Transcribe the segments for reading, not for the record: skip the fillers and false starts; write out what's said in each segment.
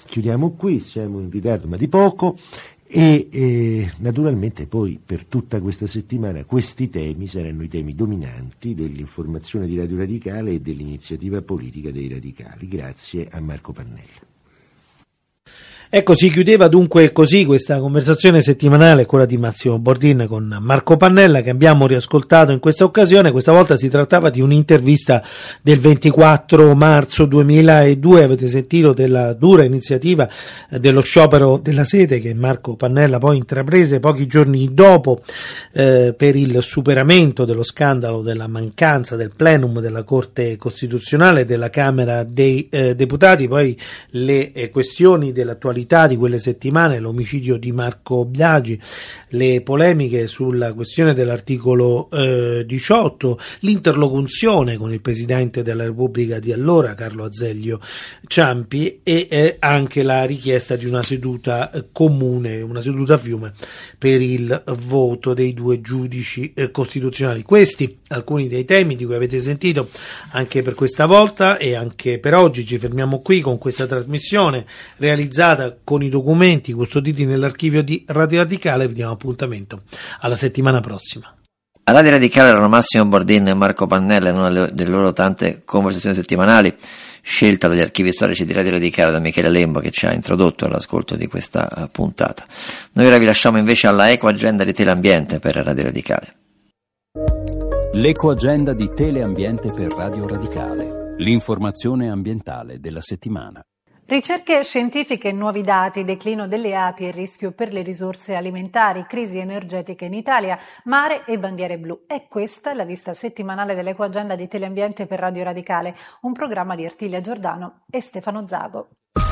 chiudiamo qui, siamo in ritardo ma di poco. E naturalmente poi per tutta questa settimana questi temi saranno i temi dominanti dell'informazione di Radio Radicale e dell'iniziativa politica dei radicali. Grazie a Marco Pannella. Ecco, si chiudeva dunque così questa conversazione settimanale, quella di Massimo Bordin con Marco Pannella, che abbiamo riascoltato in questa occasione. Questa volta si trattava di un'intervista del 24 marzo 2002, avete sentito della dura iniziativa dello sciopero della sete che Marco Pannella poi intraprese pochi giorni dopo per il superamento dello scandalo della mancanza del plenum della Corte Costituzionale e della Camera dei Deputati, poi le questioni dell'attualità di quelle settimane, l'omicidio di Marco Biagi, le polemiche sulla questione dell'articolo 18, l'interlocuzione con il Presidente della Repubblica di allora, Carlo Azeglio Ciampi, e anche la richiesta di una seduta comune, una seduta a fiume per il voto dei due giudici costituzionali. Questi alcuni dei temi di cui avete sentito anche per questa volta e anche per oggi. Ci fermiamo qui con questa trasmissione realizzata con i documenti custoditi nell'archivio di Radio Radicale. Vi diamo appuntamento alla settimana prossima. A Radio Radicale erano Massimo Bordin e Marco Pannella in una delle loro tante conversazioni settimanali, scelta dagli archivi storici di Radio Radicale da Michele Lembo, che ci ha introdotto all'ascolto di questa puntata. Noi ora vi lasciamo invece alla Ecoagenda di Teleambiente per Radio Radicale. L'Ecoagenda di Teleambiente per Radio Radicale, l'informazione ambientale della settimana. Ricerche scientifiche e nuovi dati, declino delle api e rischio per le risorse alimentari, crisi energetica in Italia, mare e bandiere blu. E questa è la vista settimanale dell'Ecoagenda di Teleambiente per Radio Radicale, un programma di Artilia Giordano e Stefano Zago.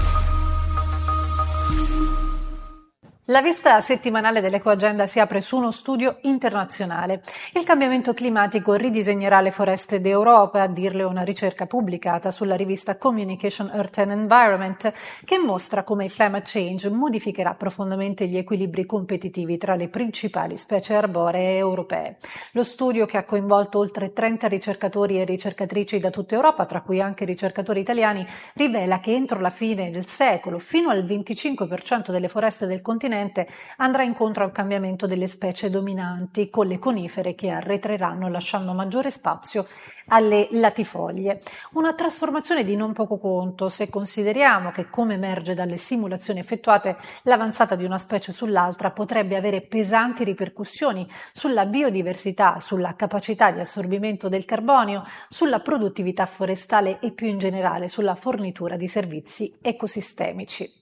La vista settimanale dell'Ecoagenda si apre su uno studio internazionale. Il cambiamento climatico ridisegnerà le foreste d'Europa, a dirle una ricerca pubblicata sulla rivista Communication Earth and Environment, che mostra come il climate change modificherà profondamente gli equilibri competitivi tra le principali specie arboree europee. Lo studio, che ha coinvolto oltre 30 ricercatori e ricercatrici da tutta Europa, tra cui anche ricercatori italiani, rivela che entro la fine del secolo fino al 25% delle foreste del continente andrà incontro al cambiamento delle specie dominanti, con le conifere che arretreranno lasciando maggiore spazio alle latifoglie. Una trasformazione di non poco conto se consideriamo che, come emerge dalle simulazioni effettuate, l'avanzata di una specie sull'altra potrebbe avere pesanti ripercussioni sulla biodiversità, sulla capacità di assorbimento del carbonio, sulla produttività forestale e più in generale sulla fornitura di servizi ecosistemici.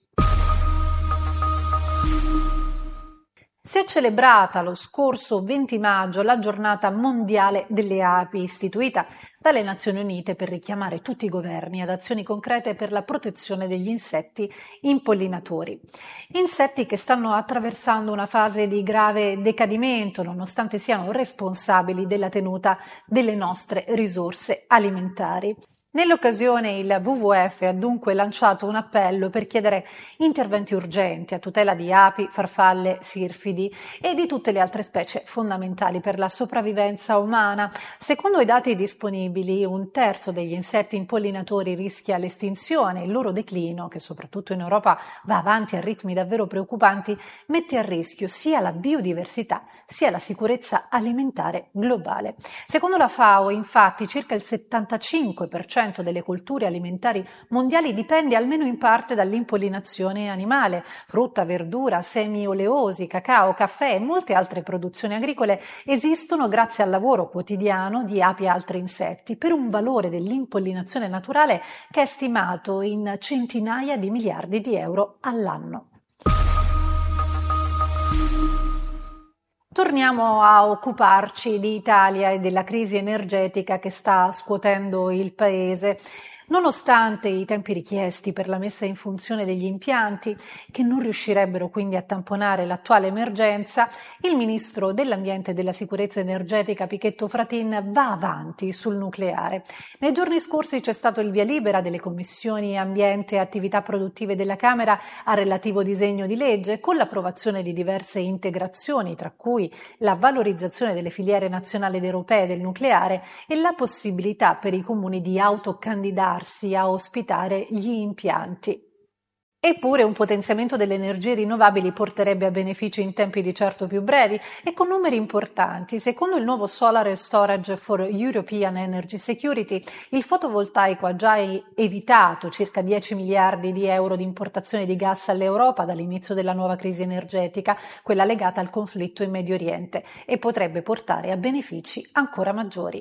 Si è celebrata lo scorso 20 maggio la giornata mondiale delle api, istituita dalle Nazioni Unite per richiamare tutti i governi ad azioni concrete per la protezione degli insetti impollinatori. Insetti che stanno attraversando una fase di grave decadimento, nonostante siano responsabili della tenuta delle nostre risorse alimentari. Nell'occasione il WWF ha dunque lanciato un appello per chiedere interventi urgenti a tutela di api, farfalle, sirfidi e di tutte le altre specie fondamentali per la sopravvivenza umana. Secondo i dati disponibili, 1/3 degli insetti impollinatori rischia l'estinzione. Il loro declino, che soprattutto in Europa va avanti a ritmi davvero preoccupanti, mette a rischio sia la biodiversità sia la sicurezza alimentare globale. Secondo la FAO, infatti, circa il 75% delle colture alimentari mondiali dipende almeno in parte dall'impollinazione animale. Frutta, verdura, semi oleosi, cacao, caffè e molte altre produzioni agricole esistono grazie al lavoro quotidiano di api e altri insetti, per un valore dell'impollinazione naturale che è stimato in centinaia di miliardi di euro all'anno. Torniamo a occuparci di Italia e della crisi energetica che sta scuotendo il paese. Nonostante i tempi richiesti per la messa in funzione degli impianti, che non riuscirebbero quindi a tamponare l'attuale emergenza, il ministro dell'Ambiente e della Sicurezza Energetica Pichetto Fratin va avanti sul nucleare. Nei giorni scorsi c'è stato il via libera delle commissioni Ambiente e Attività Produttive della Camera al relativo disegno di legge, con l'approvazione di diverse integrazioni, tra cui la valorizzazione delle filiere nazionali ed europee del nucleare e la possibilità per i comuni di autocandidarsi a ospitare gli impianti. Eppure un potenziamento delle energie rinnovabili porterebbe a benefici in tempi di certo più brevi e con numeri importanti. Secondo il nuovo Solar Storage for European Energy Security, il fotovoltaico ha già evitato circa 10 miliardi di euro di importazione di gas all'Europa dall'inizio della nuova crisi energetica, quella legata al conflitto in Medio Oriente, e potrebbe portare a benefici ancora maggiori.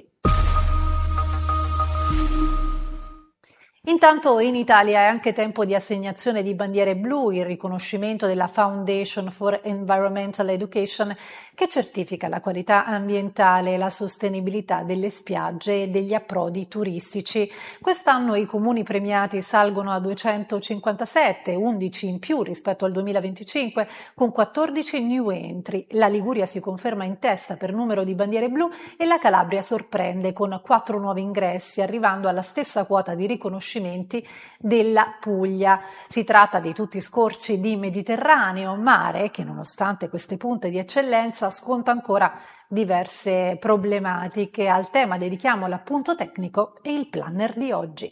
Intanto in Italia è anche tempo di assegnazione di bandiere blu, il riconoscimento della Foundation for Environmental Education che certifica la qualità ambientale e la sostenibilità delle spiagge e degli approdi turistici. Quest'anno i comuni premiati salgono a 257, 11 in più rispetto al 2025, con 14 new entry. La Liguria si conferma in testa per numero di bandiere blu e la Calabria sorprende con 4 nuovi ingressi, arrivando alla stessa quota di riconoscimento della Puglia. Si tratta di tutti scorci di Mediterraneo, mare che nonostante queste punte di eccellenza sconta ancora diverse problematiche. Al tema dedichiamo l'appunto tecnico e il planner di oggi.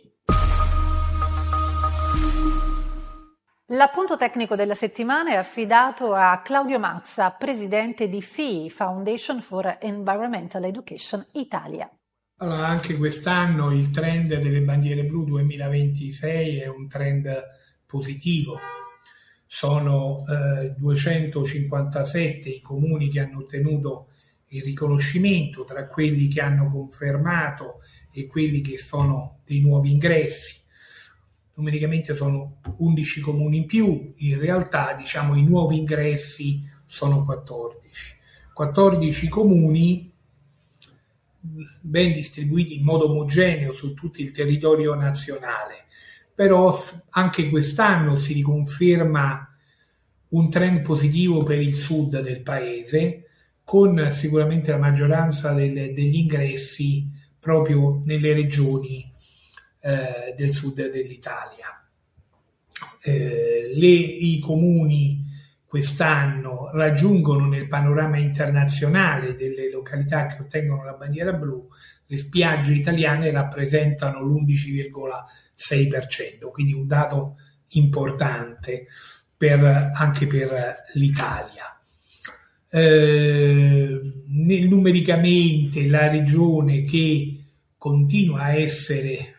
L'appunto tecnico della settimana è affidato a Claudio Mazza, presidente di FEE, Foundation for Environmental Education Italia. Allora, anche quest'anno il trend delle bandiere blu 2026 è un trend positivo. Sono 257 i comuni che hanno ottenuto il riconoscimento, tra quelli che hanno confermato e quelli che sono dei nuovi ingressi. Numericamente sono 11 comuni in più, in realtà i nuovi ingressi sono 14. 14 comuni ben distribuiti in modo omogeneo su tutto il territorio nazionale, però anche quest'anno si riconferma un trend positivo per il sud del paese, con sicuramente la maggioranza degli ingressi proprio nelle regioni del sud dell'Italia. I comuni quest'anno raggiungono nel panorama internazionale delle località che ottengono la bandiera blu, le spiagge italiane rappresentano l'11,6%, quindi un dato importante anche per l'Italia. Numericamente la regione che continua a essere,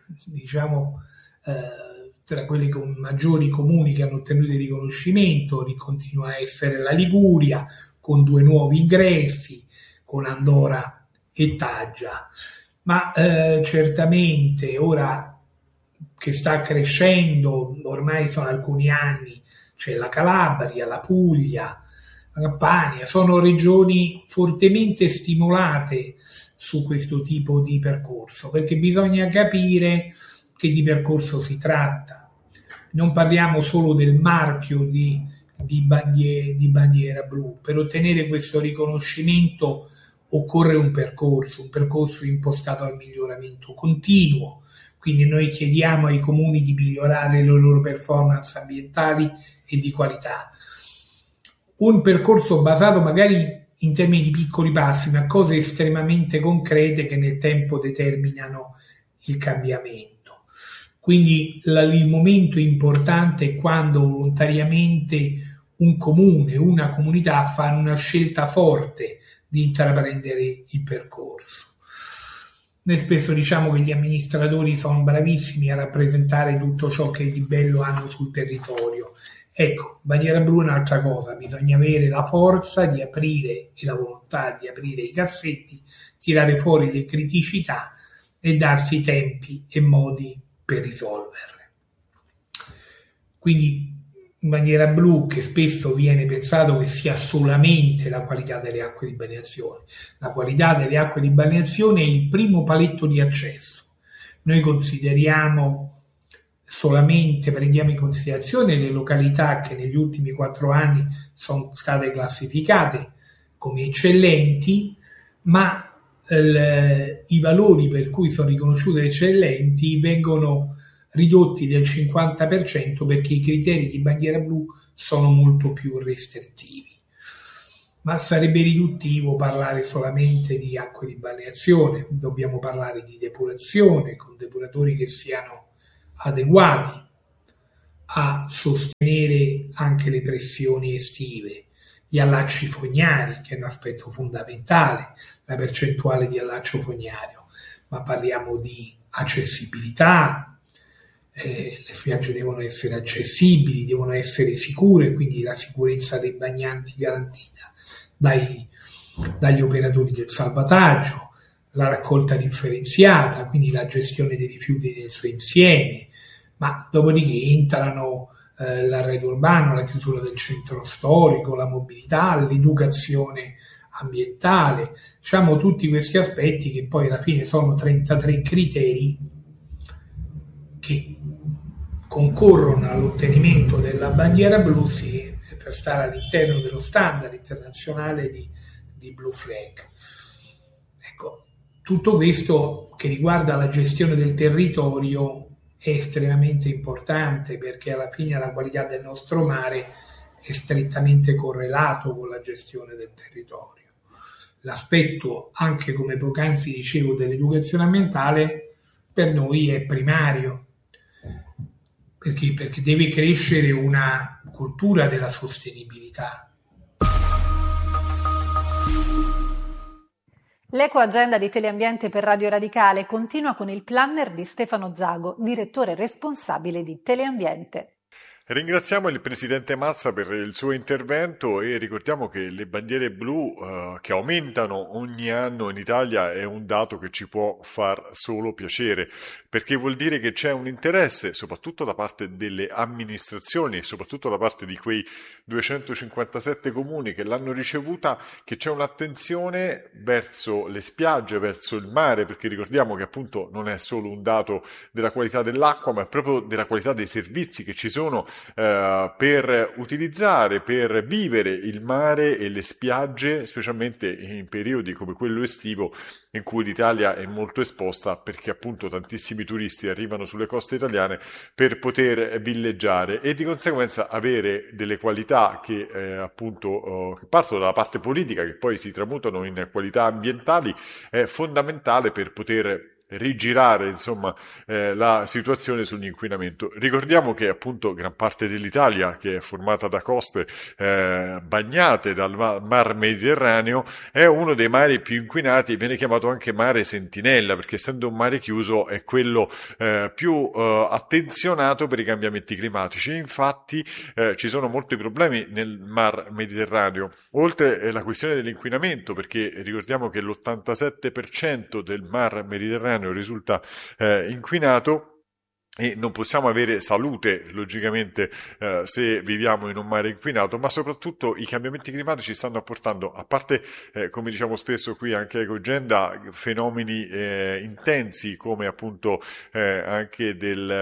tra quelli con maggiori comuni che hanno ottenuto il riconoscimento, continua a essere la Liguria, con 2 nuovi ingressi, con Andora e Taggia. Ma certamente ora che sta crescendo, ormai sono alcuni anni, c'è la Calabria, la Puglia, la Campania, sono regioni fortemente stimolate su questo tipo di percorso, perché bisogna capire che di percorso si tratta. Non parliamo solo del marchio di bandiera blu. Per ottenere questo riconoscimento occorre un percorso impostato al miglioramento continuo. Quindi noi chiediamo ai comuni di migliorare le loro performance ambientali e di qualità. Un percorso basato magari in termini di piccoli passi, ma cose estremamente concrete che nel tempo determinano il cambiamento. Quindi il momento importante è quando volontariamente un comune, una comunità fanno una scelta forte di intraprendere il percorso. Noi spesso diciamo che gli amministratori sono bravissimi a rappresentare tutto ciò che di bello hanno sul territorio. Ecco, bandiera blu è un'altra cosa, bisogna avere la forza di aprire e la volontà di aprire i cassetti, tirare fuori le criticità e darsi tempi e modi per risolverle. Quindi bandiera blu, che spesso viene pensato che sia solamente la qualità delle acque di balneazione. La qualità delle acque di balneazione è il primo paletto di accesso. Noi prendiamo in considerazione le località che negli ultimi 4 anni sono state classificate come eccellenti, ma i valori per cui sono riconosciute eccellenti vengono ridotti del 50% perché i criteri di bandiera blu sono molto più restrittivi. Ma sarebbe riduttivo parlare solamente di acque di balneazione, dobbiamo parlare di depurazione con depuratori che siano adeguati a sostenere anche le pressioni estive, gli allacci fognari, che è un aspetto fondamentale, la percentuale di allaccio fognario, ma parliamo di accessibilità, le spiagge devono essere accessibili, devono essere sicure, quindi la sicurezza dei bagnanti garantita dagli operatori del salvataggio, la raccolta differenziata, quindi la gestione dei rifiuti nel suo insieme, ma dopodiché entrano l'arredo urbano, la chiusura del centro storico, la mobilità, l'educazione ambientale, diciamo tutti questi aspetti che poi alla fine sono 33 criteri che concorrono all'ottenimento della bandiera blu per stare all'interno dello standard internazionale di Blue Flag. Ecco, tutto questo che riguarda la gestione del territorio è estremamente importante, perché alla fine la qualità del nostro mare è strettamente correlato con la gestione del territorio. L'aspetto, anche come poc'anzi dicevo, dell'educazione ambientale per noi è primario, perché deve crescere una cultura della sostenibilità. L'ecoagenda di Teleambiente per Radio Radicale continua con il planner di Stefano Zago, direttore responsabile di Teleambiente. Ringraziamo il Presidente Mazza per il suo intervento e ricordiamo che le bandiere blu che aumentano ogni anno in Italia è un dato che ci può far solo piacere, perché vuol dire che c'è un interesse, soprattutto da parte delle amministrazioni e soprattutto da parte di quei 257 comuni che l'hanno ricevuta, che c'è un'attenzione verso le spiagge, verso il mare, perché ricordiamo che appunto non è solo un dato della qualità dell'acqua, ma è proprio della qualità dei servizi che ci sono per utilizzare, per vivere il mare e le spiagge, specialmente in periodi come quello estivo in cui l'Italia è molto esposta, perché appunto tantissimi turisti arrivano sulle coste italiane per poter villeggiare e di conseguenza avere delle qualità che appunto che partono dalla parte politica, che poi si tramutano in qualità ambientali, è fondamentale per poter rigirare insomma la situazione sull'inquinamento. Ricordiamo che appunto gran parte dell'Italia, che è formata da coste bagnate dal mar Mediterraneo, è uno dei mari più inquinati, viene chiamato anche mare sentinella, perché essendo un mare chiuso è quello più attenzionato per i cambiamenti climatici. Infatti ci sono molti problemi nel mar Mediterraneo, oltre la questione dell'inquinamento, perché ricordiamo che l'87% del mar Mediterraneo risulta inquinato e non possiamo avere salute logicamente se viviamo in un mare inquinato, ma soprattutto i cambiamenti climatici stanno apportando, a parte come diciamo spesso qui anche Ecogenda, fenomeni intensi come appunto anche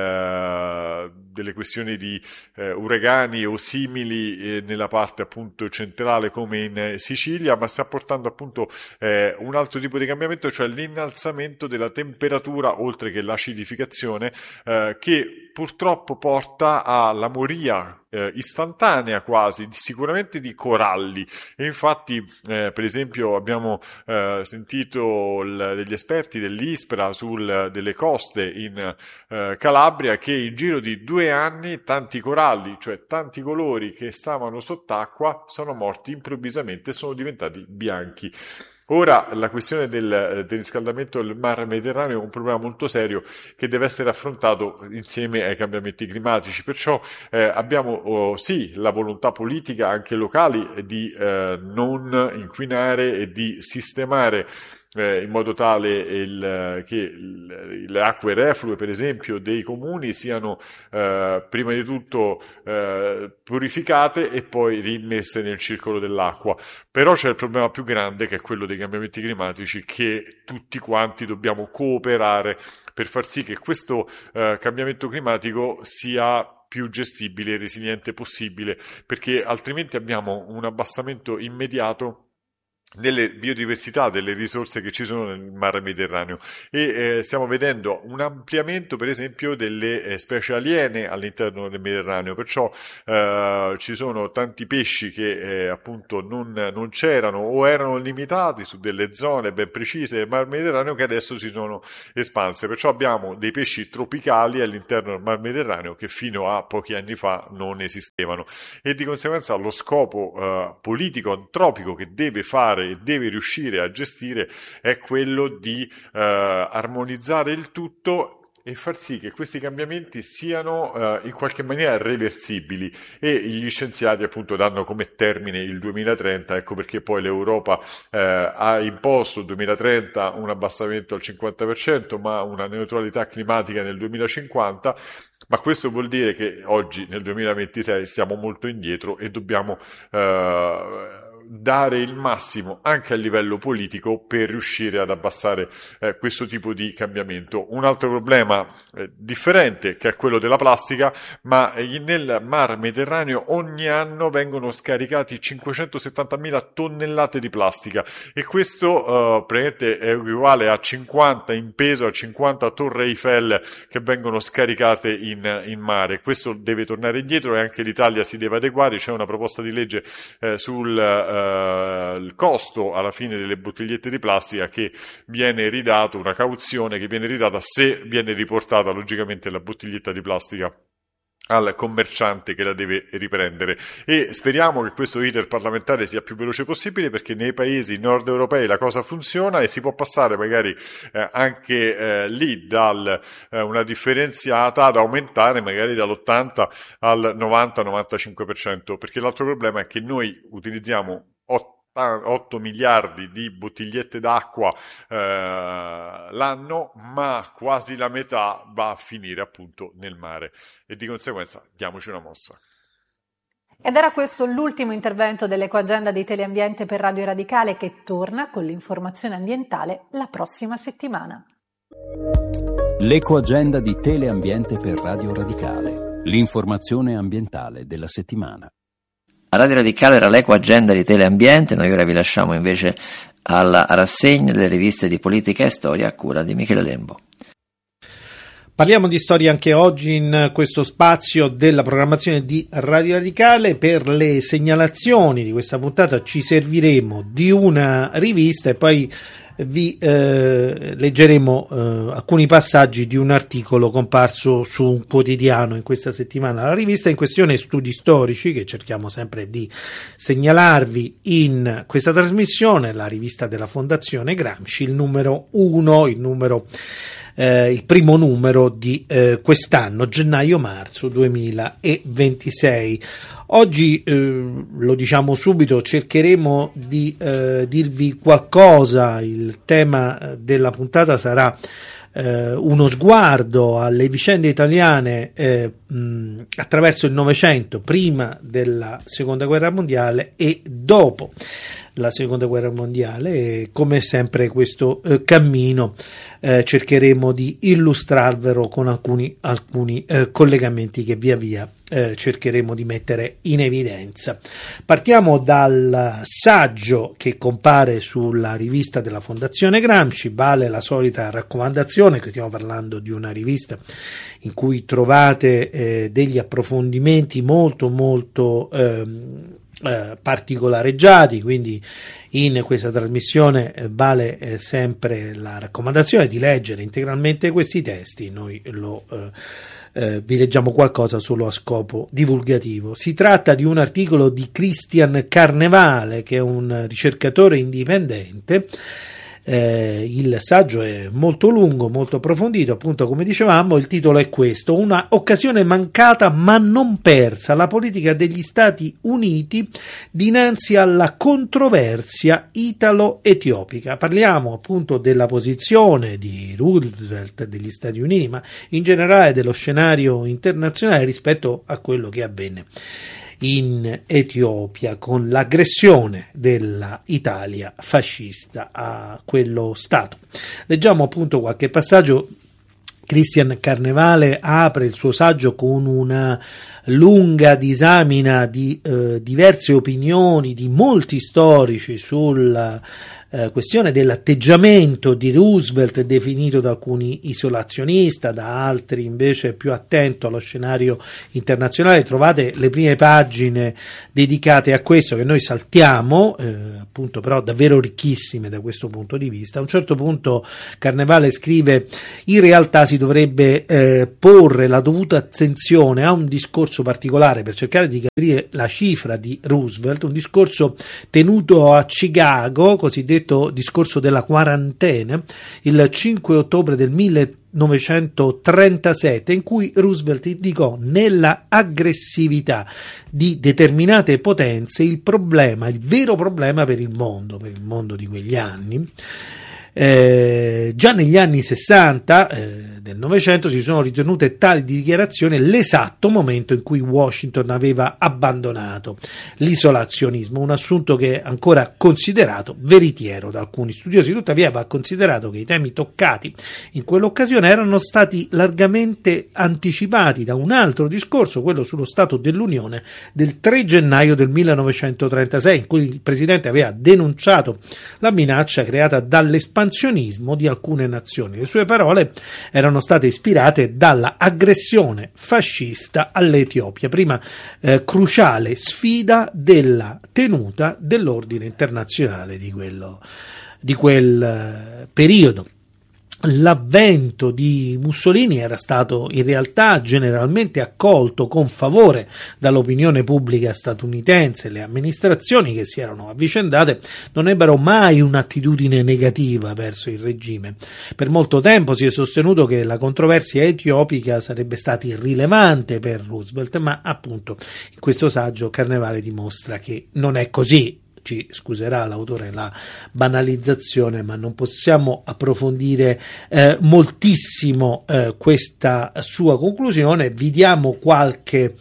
delle questioni di uragani o simili nella parte appunto centrale come in Sicilia, ma sta portando appunto un altro tipo di cambiamento, cioè l'innalzamento della temperatura oltre che l'acidificazione, che purtroppo porta alla moria istantanea quasi, sicuramente di coralli. E infatti per esempio abbiamo sentito degli esperti dell'ISPRA delle coste in Calabria, che in giro di 2 anni tanti coralli, cioè tanti colori che stavano sott'acqua, sono morti improvvisamente e sono diventati bianchi. Ora la questione del riscaldamento del mar Mediterraneo è un problema molto serio che deve essere affrontato insieme ai cambiamenti climatici, perciò abbiamo sì la volontà politica anche locali di non inquinare e di sistemare in modo tale che le acque reflue per esempio dei comuni siano prima di tutto purificate e poi rimmesse nel circolo dell'acqua. Però c'è il problema più grande, che è quello dei cambiamenti climatici, che tutti quanti dobbiamo cooperare per far sì che questo cambiamento climatico sia più gestibile e resiliente possibile, perché altrimenti abbiamo un abbassamento immediato delle biodiversità, delle risorse che ci sono nel Mar Mediterraneo, e stiamo vedendo un ampliamento per esempio delle specie aliene all'interno del Mediterraneo, perciò ci sono tanti pesci che appunto non c'erano o erano limitati su delle zone ben precise del Mar Mediterraneo, che adesso si sono espanse, perciò abbiamo dei pesci tropicali all'interno del Mar Mediterraneo che fino a pochi anni fa non esistevano, e di conseguenza lo scopo politico antropico che deve fare e deve riuscire a gestire è quello di armonizzare il tutto e far sì che questi cambiamenti siano in qualche maniera reversibili, e gli scienziati appunto danno come termine il 2030, ecco perché poi l'Europa ha imposto 2030 un abbassamento al 50%, ma una neutralità climatica nel 2050. Ma questo vuol dire che oggi, nel 2026, siamo molto indietro e dobbiamo dare il massimo anche a livello politico per riuscire ad abbassare questo tipo di cambiamento. Un altro problema differente, che è quello della plastica, ma nel Mar Mediterraneo ogni anno vengono scaricati 570.000 tonnellate di plastica, e questo praticamente è uguale a 50 in peso, a 50 Torre Eiffel che vengono scaricate in mare. Questo deve tornare indietro e anche l'Italia si deve adeguare. C'è una proposta di legge sul il costo alla fine delle bottigliette di plastica che viene ridato, una cauzione che viene ridata se viene riportata logicamente la bottiglietta di plastica al commerciante che la deve riprendere, e speriamo che questo iter parlamentare sia più veloce possibile, perché nei paesi nord europei la cosa funziona e si può passare magari anche lì una differenziata ad aumentare magari dall'80 al 90-95%, perché l'altro problema è che noi utilizziamo 8 miliardi di bottigliette d'acqua l'anno, ma quasi la metà va a finire appunto nel mare, e di conseguenza diamoci una mossa. Ed era questo l'ultimo intervento dell'Ecoagenda di Teleambiente per Radio Radicale, che torna con l'informazione ambientale la prossima settimana. L'Ecoagenda di Teleambiente per Radio Radicale, l'informazione ambientale della settimana. A Radio Radicale era l'Ecoagenda di Teleambiente, noi ora vi lasciamo invece alla rassegna delle riviste di politica e storia a cura di Michele Lembo. Parliamo di storia anche oggi in questo spazio della programmazione di Radio Radicale. Per le segnalazioni di questa puntata ci serviremo di una rivista e poi vi leggeremo alcuni passaggi di un articolo comparso su un quotidiano in questa settimana. La rivista in questione è Studi Storici, che cerchiamo sempre di segnalarvi in questa trasmissione, la rivista della Fondazione Gramsci, il numero 1, il primo numero di quest'anno, gennaio-marzo 2026. Oggi, lo diciamo subito, cercheremo di dirvi qualcosa. Il tema della puntata sarà uno sguardo alle vicende italiane attraverso il Novecento, prima della Seconda Guerra Mondiale e dopo la Seconda Guerra Mondiale, e come sempre questo cammino cercheremo di illustrarvelo con alcuni collegamenti che via via cercheremo di mettere in evidenza. Partiamo dal saggio che compare sulla rivista della Fondazione Gramsci. Vale la solita raccomandazione, che stiamo parlando di una rivista in cui trovate degli approfondimenti molto particolareggiati, quindi in questa trasmissione vale sempre la raccomandazione di leggere integralmente questi testi. Noi vi leggiamo qualcosa solo a scopo divulgativo. Si tratta di un articolo di Cristian Carnevale, che è un ricercatore indipendente. Il saggio è molto lungo, molto approfondito, appunto come dicevamo. Il titolo è questo: una occasione mancata ma non persa, la politica degli Stati Uniti dinanzi alla controversia italo-etiopica. Parliamo appunto della posizione di Roosevelt, degli Stati Uniti, ma in generale dello scenario internazionale rispetto a quello che avvenne in Etiopia con l'aggressione della Italia fascista a quello Stato. Leggiamo appunto qualche passaggio Christian Carnevale apre il suo saggio con una lunga disamina di diverse opinioni di molti storici sulla questione dell'atteggiamento di Roosevelt, definito da alcuni isolazionista, da altri invece più attento allo scenario internazionale. Trovate le prime pagine dedicate a questo, che noi saltiamo, appunto, però davvero ricchissime da questo punto di vista. A un certo punto Carnevale scrive: in realtà si dovrebbe porre la dovuta attenzione a un discorso particolare per cercare di capire la cifra di Roosevelt, un discorso tenuto a Chicago, cosiddetto discorso della quarantena, il 5 ottobre del 1937, in cui Roosevelt indicò nella aggressività di determinate potenze il vero problema per il mondo di quegli anni. Già negli anni 60 del Novecento si sono ritenute tali dichiarazioni l'esatto momento in cui Washington aveva abbandonato l'isolazionismo, un assunto che è ancora considerato veritiero da alcuni studiosi. Tuttavia va considerato che i temi toccati in quell'occasione erano stati largamente anticipati da un altro discorso, quello sullo Stato dell'Unione del 3 gennaio del 1936, in cui il presidente aveva denunciato la minaccia creata dall'espansionismo di alcune nazioni. Le sue parole erano state ispirate dalla aggressione fascista all'Etiopia, prima cruciale sfida della tenuta dell'ordine internazionale di quel periodo. L'avvento di Mussolini era stato in realtà generalmente accolto con favore dall'opinione pubblica statunitense. Le amministrazioni che si erano avvicendate non ebbero mai un'attitudine negativa verso il regime. Per molto tempo si è sostenuto che la controversia etiopica sarebbe stata irrilevante per Roosevelt, ma appunto in questo saggio Carnevale dimostra che non è così. Ci scuserà l'autore la banalizzazione, ma non possiamo approfondire moltissimo questa sua conclusione. Vi diamo qualche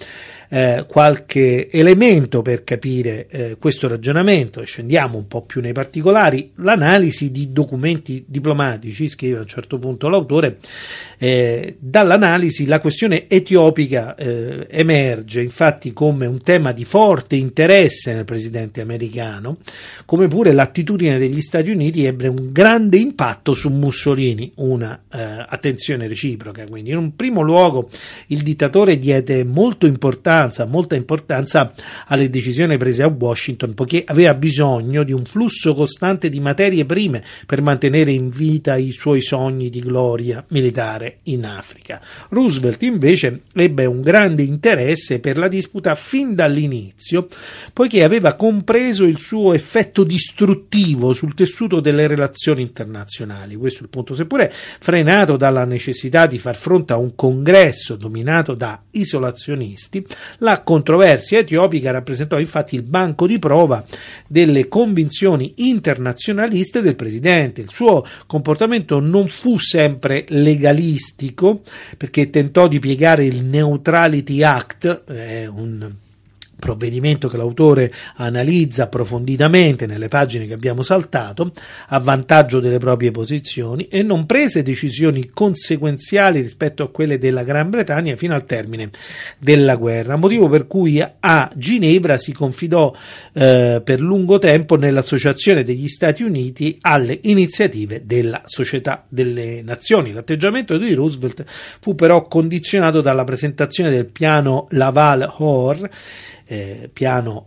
elemento per capire questo ragionamento e scendiamo un po' più nei particolari. L'analisi di documenti diplomatici, scrive a un certo punto l'autore, dall'analisi la questione etiopica emerge infatti come un tema di forte interesse nel presidente americano, come pure l'attitudine degli Stati Uniti ebbe un grande impatto su Mussolini, una attenzione reciproca. Quindi in un primo luogo il dittatore diede molta importanza alle decisioni prese a Washington, poiché aveva bisogno di un flusso costante di materie prime per mantenere in vita i suoi sogni di gloria militare in Africa. Roosevelt invece ebbe un grande interesse per la disputa fin dall'inizio, poiché aveva compreso il suo effetto distruttivo sul tessuto delle relazioni internazionali. Questo è il punto. Seppure frenato dalla necessità di far fronte a un congresso dominato da isolazionisti, la controversia etiopica rappresentò infatti il banco di prova delle convinzioni internazionaliste del presidente. Il suo comportamento non fu sempre legalistico, perché tentò di piegare il Neutrality Act, un provvedimento che l'autore analizza approfonditamente nelle pagine che abbiamo saltato, a vantaggio delle proprie posizioni, e non prese decisioni conseguenziali rispetto a quelle della Gran Bretagna fino al termine della guerra, motivo per cui a Ginevra si confidò per lungo tempo nell'Associazione degli Stati Uniti alle iniziative della Società delle Nazioni. L'atteggiamento di Roosevelt fu però condizionato dalla presentazione del piano Laval-Hoare, piano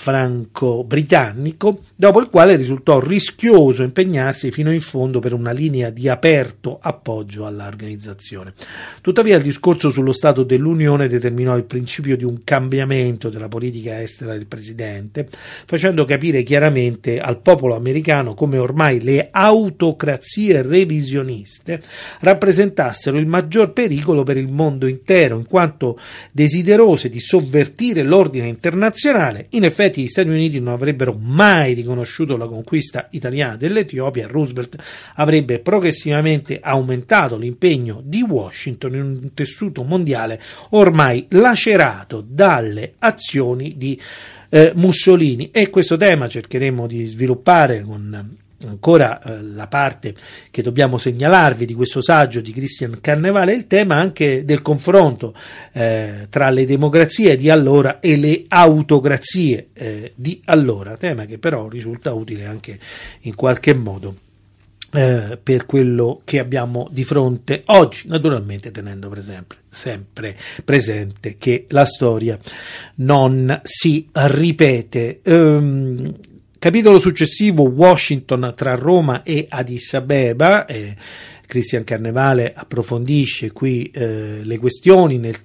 franco-britannico, dopo il quale risultò rischioso impegnarsi fino in fondo per una linea di aperto appoggio all'organizzazione. Tuttavia il discorso sullo Stato dell'Unione determinò il principio di un cambiamento della politica estera del presidente, facendo capire chiaramente al popolo americano come ormai le autocrazie revisioniste rappresentassero il maggior pericolo per il mondo intero, in quanto desiderose di sovvertire l'ordine internazionale. In effetti gli Stati Uniti non avrebbero mai riconosciuto la conquista italiana dell'Etiopia. Roosevelt avrebbe progressivamente aumentato l'impegno di Washington in un tessuto mondiale ormai lacerato dalle azioni di Mussolini, e questo tema cercheremo di sviluppare con ancora la parte che dobbiamo segnalarvi di questo saggio di Christian Carnevale è il tema anche del confronto tra le democrazie di allora e le autocrazie di allora, tema che però risulta utile anche in qualche modo per quello che abbiamo di fronte oggi, naturalmente tenendo sempre presente che la storia non si ripete. Capitolo successivo, Washington tra Roma e Addis Abeba. Christian Carnevale approfondisce qui le questioni nel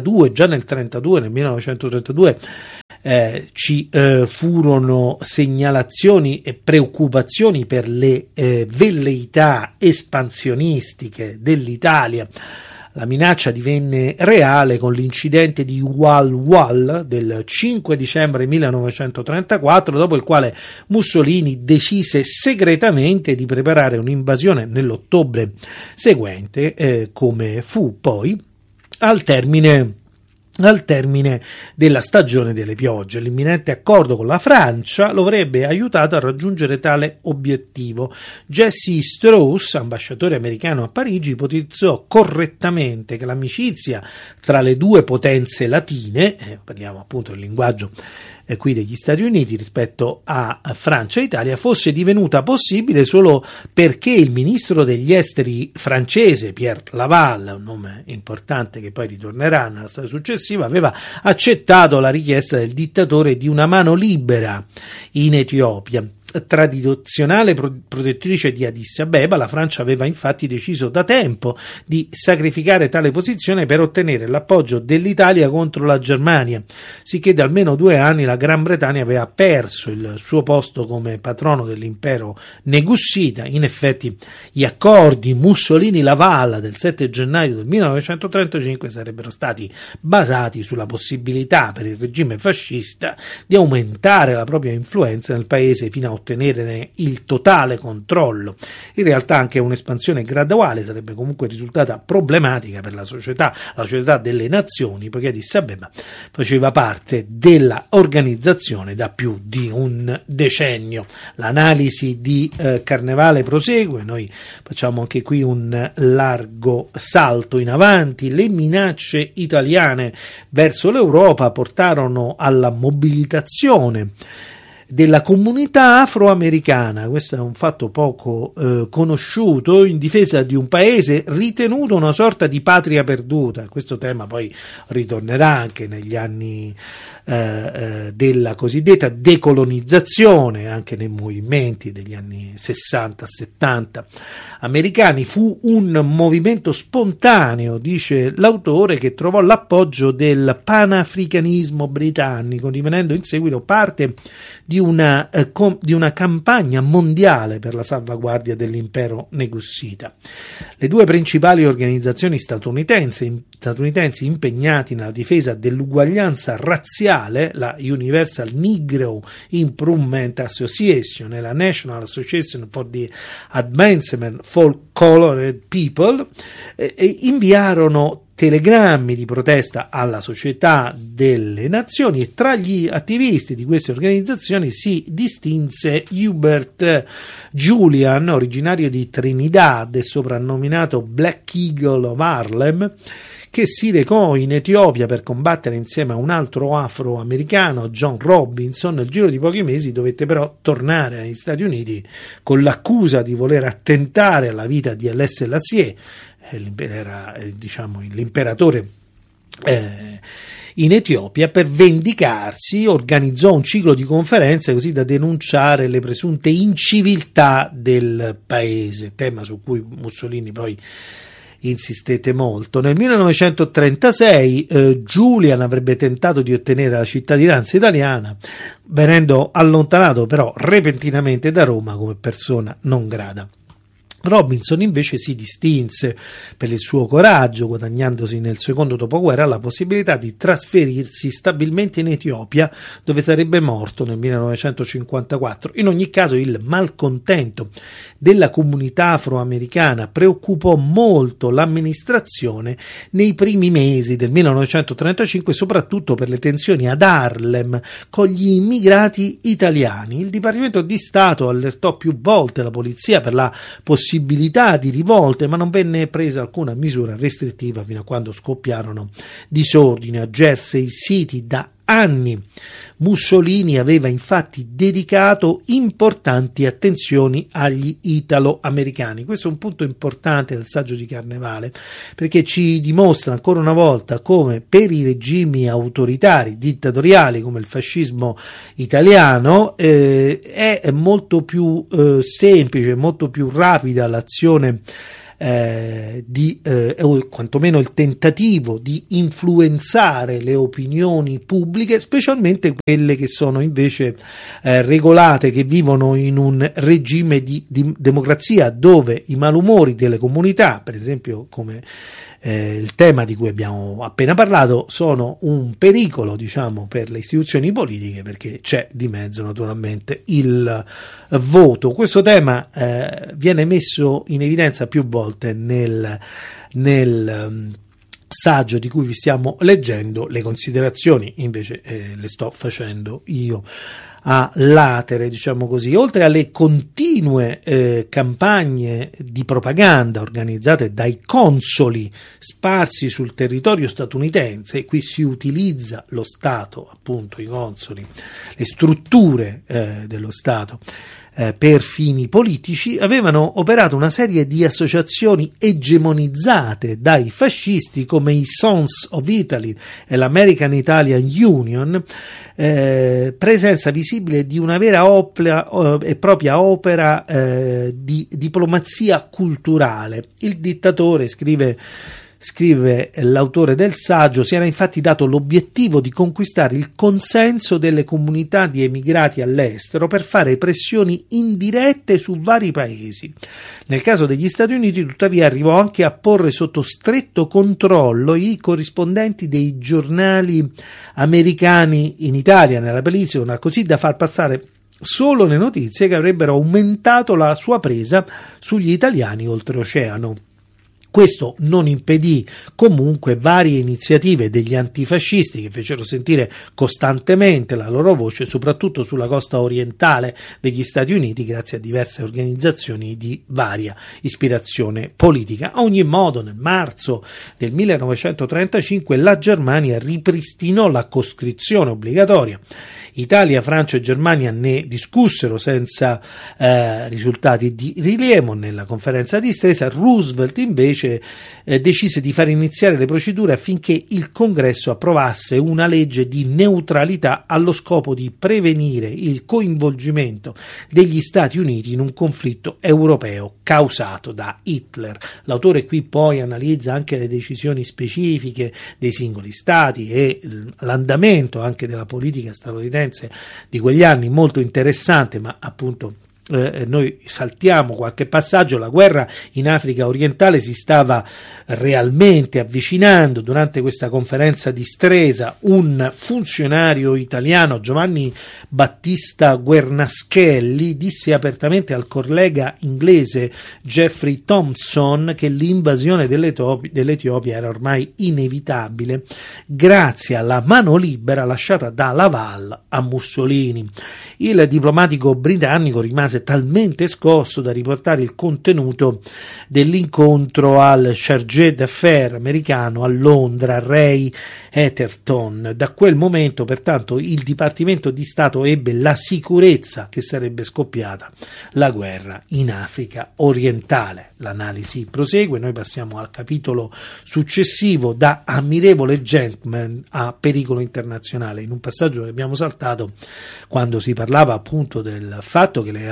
1932 ci furono segnalazioni e preoccupazioni per le velleità espansionistiche dell'Italia. La minaccia divenne reale con l'incidente di Wal Wal del 5 dicembre 1934, dopo il quale Mussolini decise segretamente di preparare un'invasione nell'ottobre seguente, come fu poi al termine della stagione delle piogge. L'imminente accordo con la Francia lo avrebbe aiutato a raggiungere tale obiettivo. Jesse Strauss, ambasciatore americano a Parigi, ipotizzò correttamente che l'amicizia tra le due potenze latine, parliamo appunto del linguaggio qui degli Stati Uniti rispetto a Francia e Italia, fosse divenuta possibile solo perché il ministro degli esteri francese Pierre Laval, un nome importante che poi ritornerà nella storia successiva, aveva accettato la richiesta del dittatore di una mano libera in Etiopia. Tradizionale protettrice di Addis Abeba, la Francia aveva infatti deciso da tempo di sacrificare tale posizione per ottenere l'appoggio dell'Italia contro la Germania, sicché da almeno 2 anni la Gran Bretagna aveva perso il suo posto come patrono dell'impero negussita. In effetti gli accordi Mussolini-Laval del 7 gennaio del 1935 sarebbero stati basati sulla possibilità per il regime fascista di aumentare la propria influenza nel paese fino a ottenere il totale controllo. In realtà anche un'espansione graduale sarebbe comunque risultata problematica per la società delle nazioni, poiché Addis Abeba faceva parte della organizzazione da più di un decennio. L'analisi di Carnevale prosegue, noi facciamo anche qui un largo salto in avanti. Le minacce italiane verso l'Europa portarono alla mobilitazione della comunità afroamericana. Questo è un fatto poco conosciuto, in difesa di un paese ritenuto una sorta di patria perduta. Questo tema poi ritornerà anche negli anni della cosiddetta decolonizzazione, anche nei movimenti degli anni 60-70 americani. Fu un movimento spontaneo, dice l'autore, che trovò l'appoggio del panafricanismo britannico, divenendo in seguito parte di una campagna mondiale per la salvaguardia dell'impero negussita. Le due principali organizzazioni statunitensi impegnati nella difesa dell'uguaglianza razziale, la Universal Negro Improvement Association e la National Association for the Advancement for Colored People, inviarono telegrammi di protesta alla Società delle Nazioni, e tra gli attivisti di queste organizzazioni si distinse Hubert Julian, originario di Trinidad e soprannominato Black Eagle of Harlem, che si recò in Etiopia per combattere insieme a un altro afroamericano, John Robinson. Nel giro di pochi mesi dovette però tornare negli Stati Uniti con l'accusa di voler attentare alla vita di Haile Selassie, l'imperatore in Etiopia. Per vendicarsi organizzò un ciclo di conferenze così da denunciare le presunte inciviltà del paese, tema su cui Mussolini poi insistette molto. Nel 1936 Julian avrebbe tentato di ottenere la cittadinanza italiana, venendo allontanato però repentinamente da Roma come persona non grata. Robinson invece si distinse per il suo coraggio, guadagnandosi nel secondo dopoguerra la possibilità di trasferirsi stabilmente in Etiopia, dove sarebbe morto nel 1954. In ogni caso il malcontento della comunità afroamericana preoccupò molto l'amministrazione nei primi mesi del 1935, soprattutto per le tensioni ad Harlem con gli immigrati italiani. Il Dipartimento di Stato allertò più volte la polizia per la possibilità di rivolte, ma non venne presa alcuna misura restrittiva fino a quando scoppiarono disordini a Jersey City. Da anni Mussolini aveva infatti dedicato importanti attenzioni agli italo-americani. Questo è un punto importante del saggio di Carnevale, perché ci dimostra ancora una volta come per i regimi autoritari, dittatoriali come il fascismo italiano, è molto più semplice, molto più rapida l'azione o quantomeno il tentativo di influenzare le opinioni pubbliche, specialmente quelle che sono invece regolate, che vivono in un regime di democrazia, dove i malumori delle comunità, per esempio come il tema di cui abbiamo appena parlato, sono un pericolo, diciamo, per le istituzioni politiche, perché c'è di mezzo naturalmente il voto. Questo tema viene messo in evidenza più volte nel saggio di cui vi stiamo leggendo. Le considerazioni invece le sto facendo io a latere, diciamo così. Oltre alle continue campagne di propaganda organizzate dai consoli sparsi sul territorio statunitense, qui si utilizza lo Stato, appunto i consoli, le strutture dello Stato per fini politici, avevano operato una serie di associazioni egemonizzate dai fascisti come i Sons of Italy e l'American Italian Union, presenza visibile di una vera e propria opera di diplomazia culturale. Il dittatore, scrive l'autore del saggio, si era infatti dato l'obiettivo di conquistare il consenso delle comunità di emigrati all'estero per fare pressioni indirette su vari paesi. Nel caso degli Stati Uniti, tuttavia, arrivò anche a porre sotto stretto controllo i corrispondenti dei giornali americani in Italia, nella penisola, così da far passare solo le notizie che avrebbero aumentato la sua presa sugli italiani oltreoceano. Questo non impedì comunque varie iniziative degli antifascisti che fecero sentire costantemente la loro voce, soprattutto sulla costa orientale degli Stati Uniti, grazie a diverse organizzazioni di varia ispirazione politica. A ogni modo, nel marzo del 1935 la Germania ripristinò la coscrizione obbligatoria. Italia, Francia e Germania ne discussero senza risultati di rilievo. Nella conferenza di Stresa, Roosevelt invece decise di far iniziare le procedure affinché il Congresso approvasse una legge di neutralità allo scopo di prevenire il coinvolgimento degli Stati Uniti in un conflitto europeo causato da Hitler. L'autore qui poi analizza anche le decisioni specifiche dei singoli stati e l'andamento anche della politica statunitense di quegli anni, molto interessante, ma appunto noi saltiamo qualche passaggio. La guerra in Africa orientale si stava realmente avvicinando. Durante questa conferenza di Stresa, un funzionario italiano, Giovanni Battista Guernaschelli, disse apertamente al collega inglese Jeffrey Thompson che l'invasione dell'Etiopia era ormai inevitabile grazie alla mano libera lasciata da Laval a Mussolini. Il diplomatico britannico rimase talmente scosso da riportare il contenuto dell'incontro al Chargé d'Affaires americano a Londra, Ray Atherton. Da quel momento, pertanto, il Dipartimento di Stato ebbe la sicurezza che sarebbe scoppiata la guerra in Africa orientale. L'analisi prosegue, noi passiamo al capitolo successivo, da ammirevole gentleman a pericolo internazionale. In un passaggio che abbiamo saltato, quando si parlava appunto del fatto che le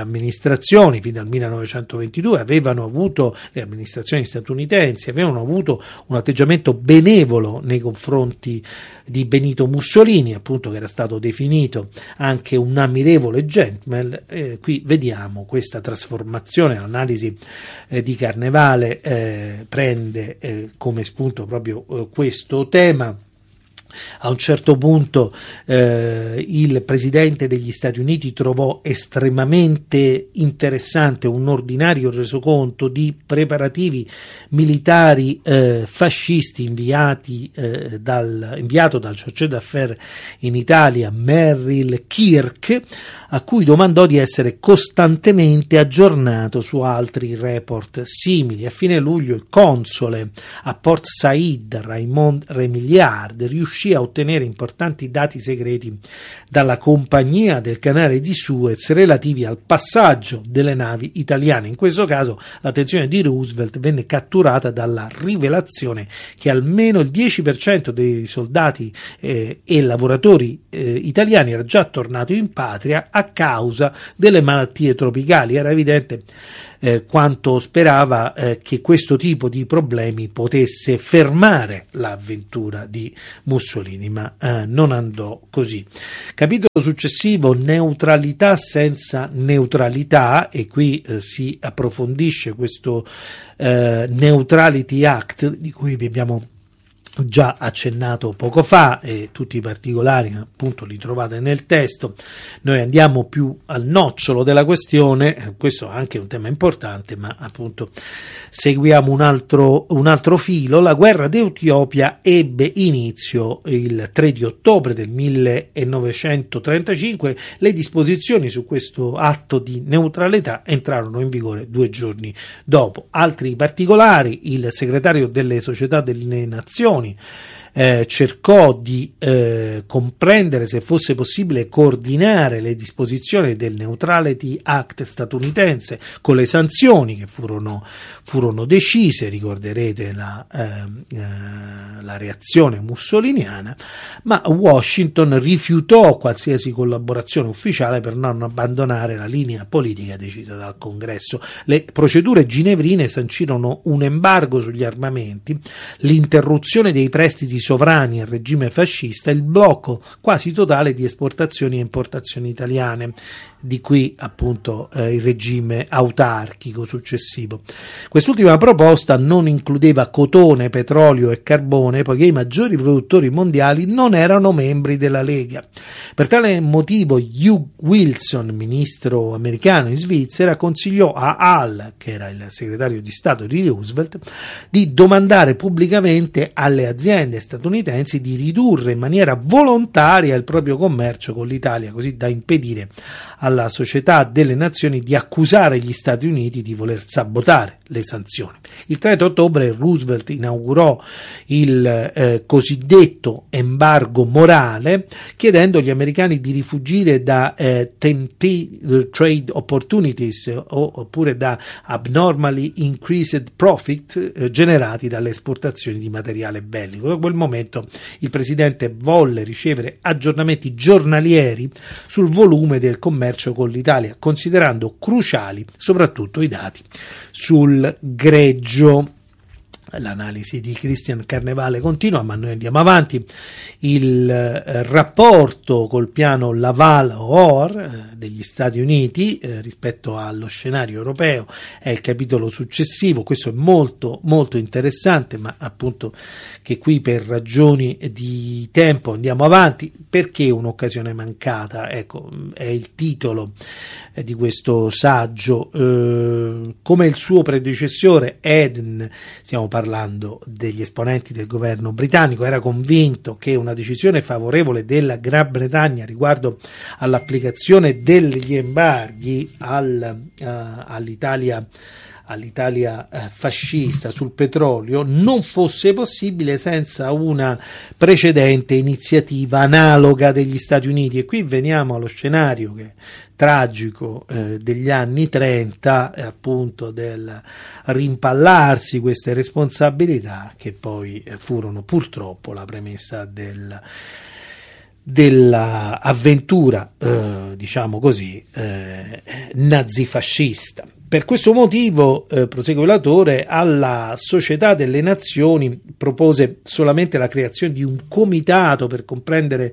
amministrazioni fino al 1922 avevano avuto, le amministrazioni statunitensi avevano avuto un atteggiamento benevolo nei confronti di Mussolini, appunto, che era stato definito anche un ammirevole gentleman. Qui vediamo questa trasformazione. L'analisi di Carnevale prende come spunto proprio questo tema. A un certo punto il presidente degli Stati Uniti trovò estremamente interessante un ordinario resoconto di preparativi militari fascisti inviato dal chargé d'affaires in Italia Merrill Kirk, a cui domandò di essere costantemente aggiornato su altri report simili. A fine luglio il console a Port Said, Raymond Remillard, riuscì a ottenere importanti dati segreti dalla compagnia del canale di Suez relativi al passaggio delle navi italiane. In questo caso l'attenzione di Roosevelt venne catturata dalla rivelazione che almeno il 10% dei soldati e lavoratori italiani era già tornato in patria a causa delle malattie tropicali. Era evidente quanto sperava che questo tipo di problemi potesse fermare l'avventura di Mussolini, ma non andò così. Capitolo successivo: neutralità senza neutralità, e qui si approfondisce questo Neutrality Act di cui vi abbiamo già accennato poco fa, e tutti i particolari appunto li trovate nel testo. Noi andiamo più al nocciolo della questione. Questo è anche un tema importante, ma appunto seguiamo un altro filo. La guerra d'Etiopia ebbe inizio il 3 di ottobre del 1935. Le disposizioni su questo atto di neutralità entrarono in vigore 2 giorni dopo. Altri particolari: il segretario delle Società delle Nazioni cercò di comprendere se fosse possibile coordinare le disposizioni del Neutrality Act statunitense con le sanzioni che furono decise. Ricorderete la reazione mussoliniana, ma Washington rifiutò qualsiasi collaborazione ufficiale per non abbandonare la linea politica decisa dal Congresso. Le procedure ginevrine sancirono un embargo sugli armamenti, l'interruzione dei prestiti sovrani al regime fascista, il blocco quasi totale di esportazioni e importazioni italiane. Di qui appunto il regime autarchico successivo. Quest'ultima proposta non includeva cotone, petrolio e carbone, poiché i maggiori produttori mondiali non erano membri della Lega. Per tale motivo Hugh Wilson, ministro americano in Svizzera, consigliò a Hall, che era il segretario di Stato di Roosevelt, di domandare pubblicamente alle aziende statunitensi di ridurre in maniera volontaria il proprio commercio con l'Italia, così da impedire alla Società delle Nazioni di accusare gli Stati Uniti di voler sabotare le sanzioni. Il 30 ottobre Roosevelt inaugurò il cosiddetto embargo morale, chiedendo agli americani di rifuggire da tempted trade opportunities oppure da abnormally increased profit generati dalle esportazioni di materiale bellico. Da quel momento il presidente volle ricevere aggiornamenti giornalieri sul volume del commercio con l'Italia, considerando cruciali soprattutto i dati sul greggio. L'analisi di Christian Carnevale continua, ma noi andiamo avanti. Il rapporto col piano Laval-Ohr degli Stati Uniti rispetto allo scenario europeo è il capitolo successivo. Questo è molto molto interessante, ma appunto che qui per ragioni di tempo andiamo avanti. Perché un'occasione mancata? Ecco, è il titolo di questo saggio. Come il suo predecessore Eden, stiamo parlando degli esponenti del governo britannico, era convinto che una decisione favorevole della Gran Bretagna riguardo all'applicazione degli embarghi all'Italia fascista sul petrolio non fosse possibile senza una precedente iniziativa analoga degli Stati Uniti. E qui veniamo allo scenario tragico degli anni 30, appunto del rimpallarsi queste responsabilità che poi furono purtroppo la premessa dell'avventura, diciamo così, nazifascista. Per questo motivo, prosegue l'autore, alla Società delle Nazioni propose solamente la creazione di un comitato per comprendere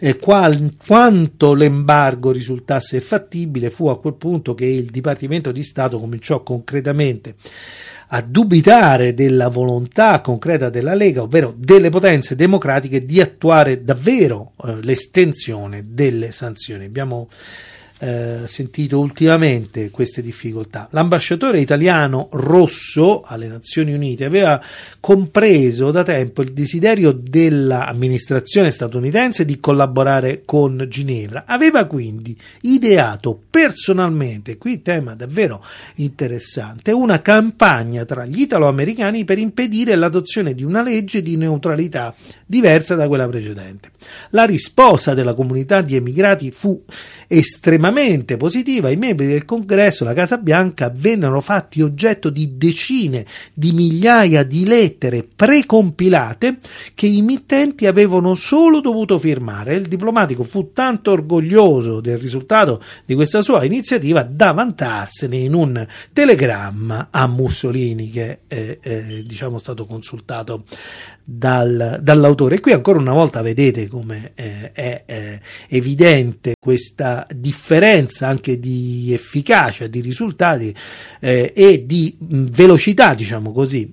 quanto l'embargo risultasse fattibile. Fu a quel punto che il Dipartimento di Stato cominciò concretamente a dubitare della volontà concreta della Lega, ovvero delle potenze democratiche, di attuare davvero l'estensione delle sanzioni. Abbiamo sentito ultimamente queste difficoltà. L'ambasciatore italiano Rosso alle Nazioni Unite aveva compreso da tempo il desiderio dell'amministrazione statunitense di collaborare con Ginevra. Aveva quindi ideato personalmente, qui tema davvero interessante, una campagna tra gli italo-americani per impedire l'adozione di una legge di neutralità diversa da quella precedente. La risposta della comunità di emigrati fu estremamente positiva. I membri del Congresso, la Casa Bianca, vennero fatti oggetto di decine di migliaia di lettere precompilate che i mittenti avevano solo dovuto firmare. Il diplomatico fu tanto orgoglioso del risultato di questa sua iniziativa da vantarsene in un telegramma a Mussolini, che è diciamo stato consultato dall'autore. E qui ancora una volta vedete come è evidente questa differenza anche di efficacia, di risultati e di velocità, diciamo così,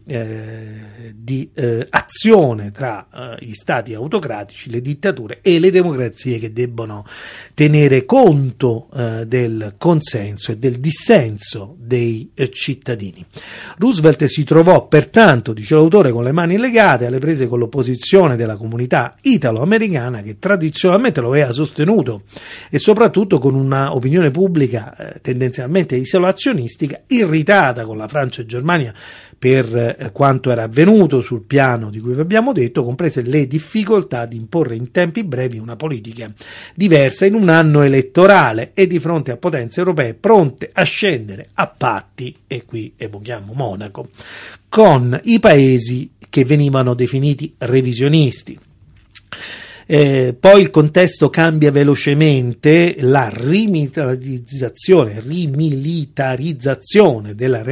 di azione tra gli stati autocratici, le dittature e le democrazie, che debbono tenere conto del consenso e del dissenso dei cittadini. Roosevelt si trovò pertanto, dice l'autore, con le mani legate, alle prese con l'opposizione della comunità italo-americana, che tradizionalmente lo aveva sostenuto, e soprattutto con una opinione pubblica tendenzialmente isolazionistica, irritata con la Francia e Germania per quanto era avvenuto sul piano di cui vi abbiamo detto, comprese le difficoltà di imporre in tempi brevi una politica diversa in un anno elettorale e di fronte a potenze europee pronte a scendere a patti, e qui evochiamo Monaco, con i paesi che venivano definiti revisionisti. Poi il contesto cambia velocemente, la rimilitarizzazione della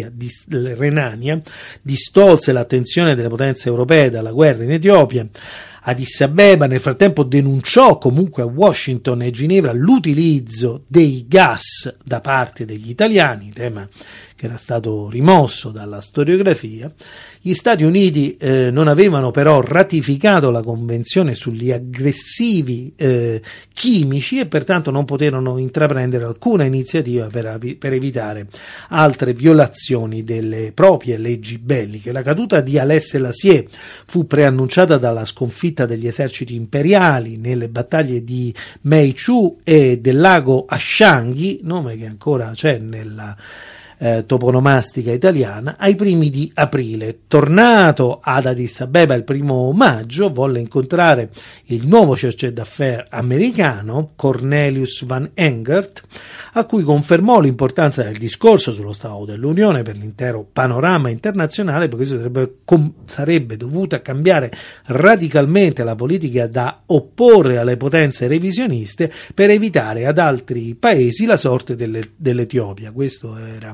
Renania distolse l'attenzione delle potenze europee dalla guerra in Etiopia. Addis Abeba nel frattempo denunciò comunque a Washington e Ginevra l'utilizzo dei gas da parte degli italiani, tema che era stato rimosso dalla storiografia. Gli Stati Uniti non avevano però ratificato la Convenzione sugli aggressivi chimici e pertanto non poterono intraprendere alcuna iniziativa per evitare altre violazioni delle proprie leggi belliche. La caduta di Haile Selassie fu preannunciata dalla sconfitta degli eserciti imperiali nelle battaglie di Meichu e del lago Ascianghi, nome che ancora c'è nella toponomastica italiana, ai primi di aprile. Tornato ad Addis Abeba il 1 maggio, volle incontrare il nuovo chargé d'affaires americano Cornelius Van Engert, a cui confermò l'importanza del discorso sullo Stato dell'Unione per l'intero panorama internazionale, perché sarebbe dovuta cambiare radicalmente la politica da opporre alle potenze revisioniste per evitare ad altri paesi la sorte dell'Etiopia. Questo era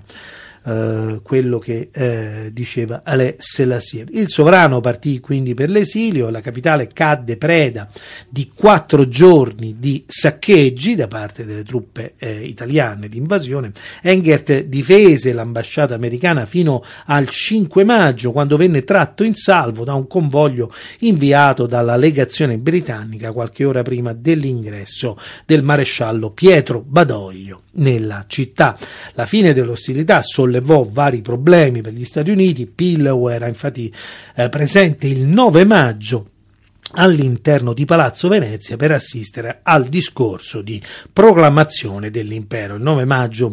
quello che diceva Haile Selassie. Il sovrano partì quindi per l'esilio, la capitale cadde preda di 4 giorni di saccheggi da parte delle truppe italiane di invasione. Engert difese l'ambasciata americana fino al 5 maggio, quando venne tratto in salvo da un convoglio inviato dalla legazione britannica qualche ora prima dell'ingresso del maresciallo Pietro Badoglio nella città. La fine delle ostilità sollevò vari problemi per gli Stati Uniti. Pillow era infatti presente il 9 maggio all'interno di Palazzo Venezia per assistere al discorso di proclamazione dell'impero, il 9 maggio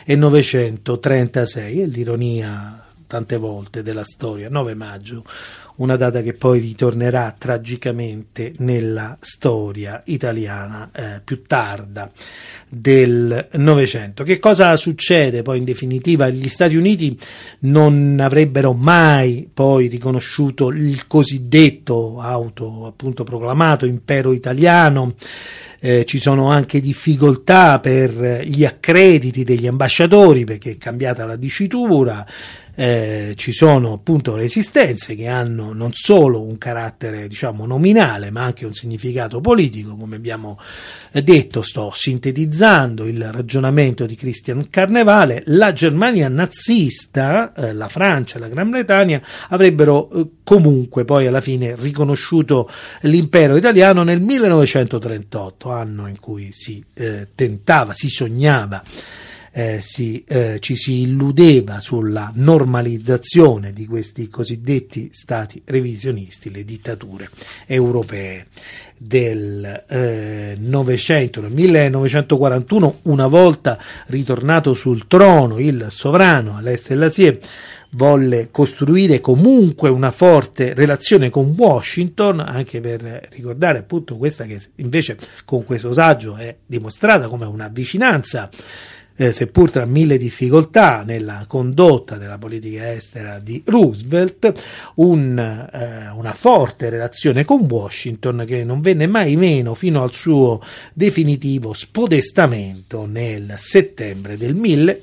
1936, e l'ironia tante volte della storia, 9 maggio, una data che poi ritornerà tragicamente nella storia italiana più tarda del Novecento. Che cosa succede poi in definitiva? Gli Stati Uniti non avrebbero mai poi riconosciuto il cosiddetto appunto proclamato impero italiano. Ci sono anche difficoltà per gli accrediti degli ambasciatori perché è cambiata la dicitura. Ci sono appunto resistenze che hanno non solo un carattere diciamo nominale ma anche un significato politico, come abbiamo detto. Sto sintetizzando il ragionamento di Christian Carnevale. La Germania nazista, la Francia e la Gran Bretagna avrebbero comunque poi alla fine riconosciuto l'impero italiano nel 1938, anno in cui si tentava, si sognava, ci si illudeva sulla normalizzazione di questi cosiddetti stati revisionisti, le dittature europee del Novecento. Nel 1941, una volta ritornato sul trono, il sovrano Alès Selassie volle costruire comunque una forte relazione con Washington, anche per ricordare appunto questa che invece con questo saggio è dimostrata come una vicinanza, seppur tra mille difficoltà nella condotta della politica estera di Roosevelt, una forte relazione con Washington che non venne mai meno fino al suo definitivo spodestamento nel settembre del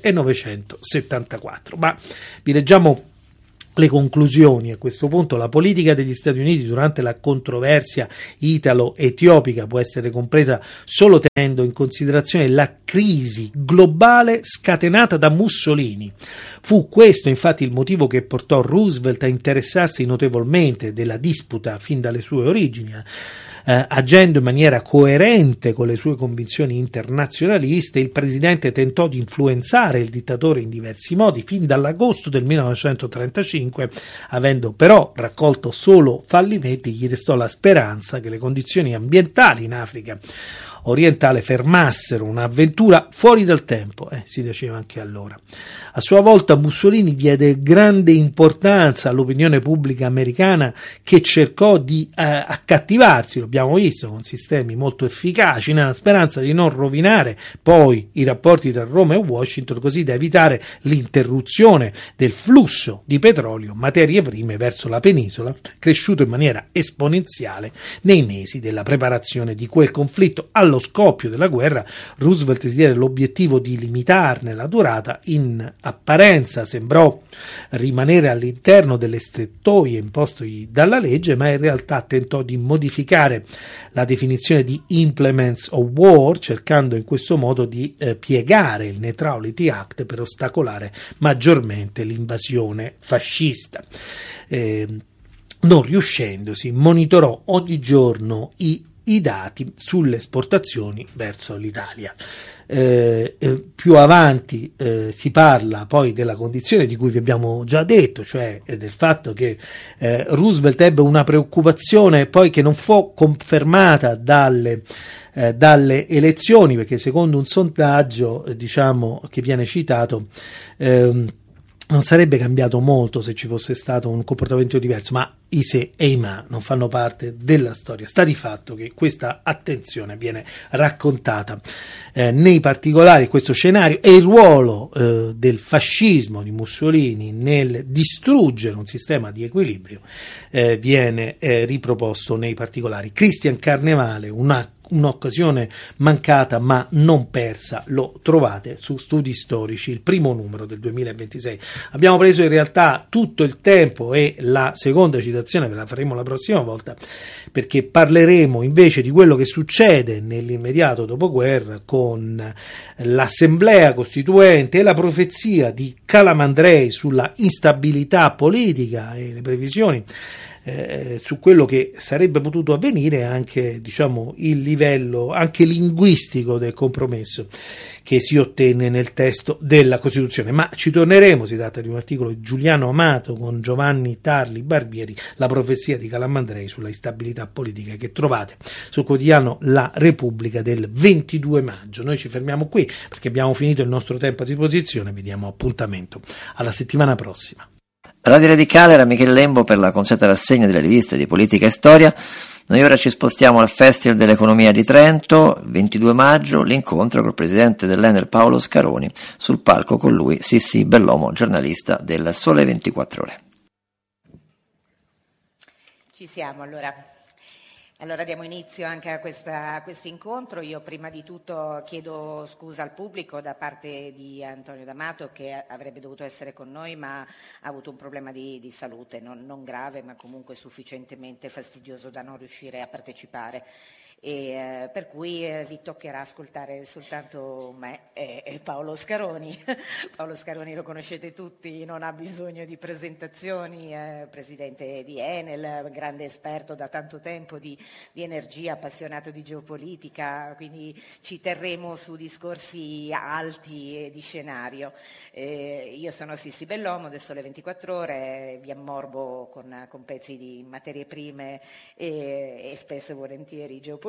1974. Ma vi leggiamo le conclusioni a questo punto. La politica degli Stati Uniti durante la controversia italo-etiopica può essere compresa solo tenendo in considerazione la crisi globale scatenata da Mussolini. Fu questo infatti il motivo che portò Roosevelt a interessarsi notevolmente della disputa fin dalle sue origini. Agendo in maniera coerente con le sue convinzioni internazionaliste, il presidente tentò di influenzare il dittatore in diversi modi fin dall'agosto del 1935, avendo però raccolto solo fallimenti. Gli restò la speranza che le condizioni ambientali in Africa orientale fermassero un'avventura fuori dal tempo, si diceva anche allora. A sua volta Mussolini diede grande importanza all'opinione pubblica americana, che cercò di accattivarsi, lo abbiamo visto, con sistemi molto efficaci, nella speranza di non rovinare poi i rapporti tra Roma e Washington, così da evitare l'interruzione del flusso di petrolio, materie prime verso la penisola, cresciuto in maniera esponenziale nei mesi della preparazione di quel conflitto. Allo scoppio della guerra Roosevelt si diede l'obiettivo di limitarne la durata. In apparenza sembrò rimanere all'interno delle strettoie imposte dalla legge, ma in realtà tentò di modificare la definizione di Implements of War, cercando in questo modo di piegare il Neutrality Act per ostacolare maggiormente l'invasione fascista. Non riuscendosi, monitorò ogni giorno i dati sulle esportazioni verso l'Italia. Più avanti si parla poi della condizione di cui vi abbiamo già detto, cioè del fatto che Roosevelt ebbe una preoccupazione poi che non fu confermata dalle elezioni, perché secondo un sondaggio diciamo che viene citato non sarebbe cambiato molto se ci fosse stato un comportamento diverso, ma i se e i ma non fanno parte della storia. Sta di fatto che questa attenzione viene raccontata nei particolari, questo scenario e il ruolo del fascismo di Mussolini nel distruggere un sistema di equilibrio viene riproposto nei particolari. Christian Carnevale, un'occasione mancata ma non persa, lo trovate su Studi Storici, il primo numero del 2026. Abbiamo preso in realtà tutto il tempo e la seconda citazione ve la faremo la prossima volta, perché parleremo invece di quello che succede nell'immediato dopoguerra con l'Assemblea Costituente e la profezia di Calamandrei sulla instabilità politica e le previsioni su quello che sarebbe potuto avvenire, anche diciamo il livello anche linguistico del compromesso che si ottenne nel testo della Costituzione. Ma ci torneremo, si tratta di un articolo di Giuliano Amato con Giovanni Tarli Barbieri, la profezia di Calamandrei sulla instabilità politica, che trovate sul quotidiano La Repubblica del 22 maggio. Noi ci fermiamo qui perché abbiamo finito il nostro tempo a disposizione, vi diamo appuntamento alla settimana prossima. Radio Radicale era Michele Lembo per la consueta rassegna delle riviste di politica e storia. Noi ora ci spostiamo al Festival dell'Economia di Trento, 22 maggio, l'incontro col presidente dell'Enel Paolo Scaroni, sul palco con lui Sissi Bellomo, giornalista del Sole 24 Ore. Ci siamo allora. Allora diamo inizio anche a questo incontro. Io prima di tutto chiedo scusa al pubblico da parte di Antonio D'Amato, che avrebbe dovuto essere con noi ma ha avuto un problema di salute, non grave ma comunque sufficientemente fastidioso da non riuscire a partecipare. E per cui vi toccherà ascoltare soltanto me e Paolo Scaroni. Paolo Scaroni lo conoscete tutti, non ha bisogno di presentazioni, presidente di Enel, grande esperto da tanto tempo di energia, appassionato di geopolitica, quindi ci terremo su discorsi alti e di scenario. Io sono Sissi Bellomo del Sole 24 Ore, vi ammorbo con pezzi di materie prime e spesso e volentieri geopolitica.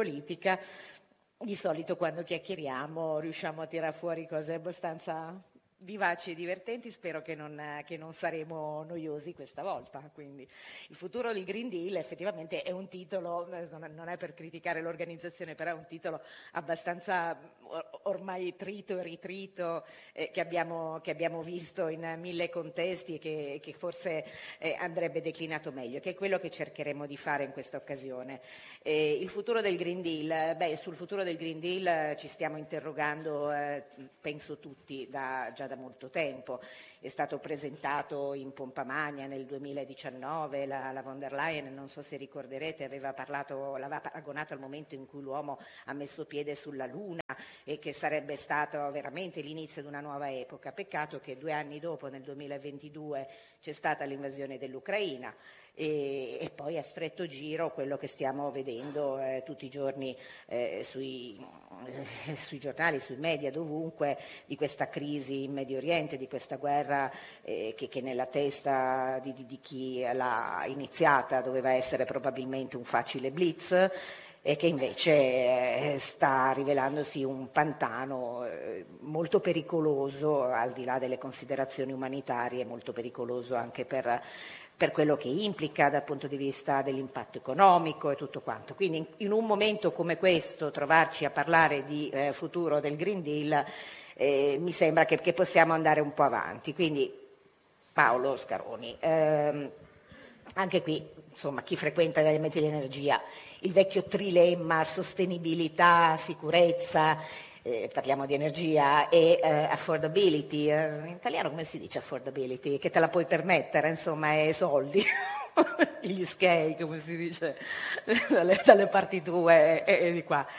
Di solito quando chiacchieriamo riusciamo a tirar fuori cose abbastanza vivaci e divertenti, spero che non saremo noiosi questa volta. Quindi il futuro del Green Deal effettivamente è un titolo, non è per criticare l'organizzazione, però è un titolo abbastanza ormai trito e ritrito che abbiamo visto in mille contesti e che forse andrebbe declinato meglio, che è quello che cercheremo di fare in questa occasione. Il futuro del Green Deal, sul futuro del Green Deal ci stiamo interrogando, penso tutti, già da molto tempo. È stato presentato in pompa magna nel 2019, la von der Leyen, non so se ricorderete, l'aveva paragonato al momento in cui l'uomo ha messo piede sulla Luna e che sarebbe stato veramente l'inizio di una nuova epoca. Peccato che 2 anni dopo, nel 2022, c'è stata l'invasione dell'Ucraina e poi a stretto giro quello che stiamo vedendo tutti i giorni sui giornali, sui media, dovunque, di questa crisi in Medio Oriente, di questa guerra che nella testa di chi l'ha iniziata doveva essere probabilmente un facile blitz e che invece sta rivelandosi un pantano molto pericoloso, al di là delle considerazioni umanitarie, molto pericoloso anche per quello che implica dal punto di vista dell'impatto economico e tutto quanto. Quindi in un momento come questo trovarci a parlare di futuro del Green Deal mi sembra che possiamo andare un po' avanti. Quindi Paolo Scaroni, anche qui insomma chi frequenta gli elementi di energia, il vecchio trilemma sostenibilità, sicurezza, parliamo di energia e affordability, in italiano come si dice affordability? Che te la puoi permettere, insomma, è soldi, gli skei come si dice dalle parti tue e di qua,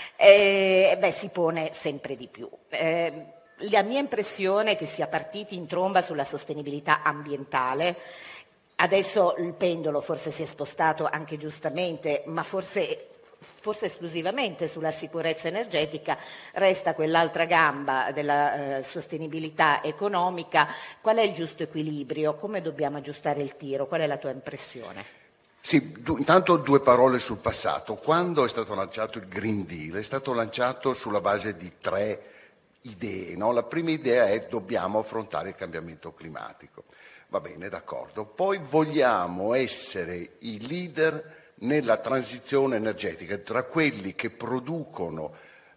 si pone sempre di più. La mia impressione è che sia partiti in tromba sulla sostenibilità ambientale. Adesso il pendolo forse si è spostato anche giustamente, ma forse esclusivamente sulla sicurezza energetica, resta quell'altra gamba della sostenibilità economica. Qual è il giusto equilibrio? Come dobbiamo aggiustare il tiro? Qual è la tua impressione? Sì, intanto 2 parole sul passato. Quando è stato lanciato il Green Deal è stato lanciato sulla base di 3 idee, no? La prima idea è: dobbiamo affrontare il cambiamento climatico. Va bene, d'accordo. Poi vogliamo essere i leader nella transizione energetica, tra quelli che producono